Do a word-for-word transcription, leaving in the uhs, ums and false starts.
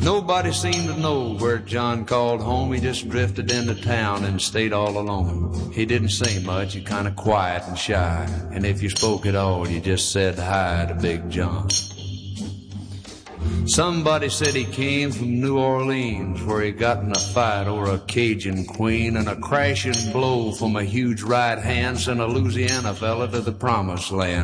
Nobody seemed to know where John called home. He just drifted into town and stayed all alone. He didn't say much, he kinda quiet and shy, and if you spoke at all, you just said hi to Big John. Somebody said he came from New Orleans, where he got in a fight over a Cajun queen, and a crashing blow from a huge right hand sent a Louisiana fella to the promised land.